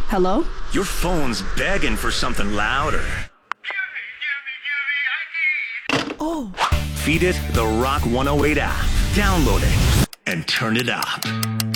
Hello? Your phone's begging for something louder. Oh. Feed it the Rock 108 app. Download it and turn it up.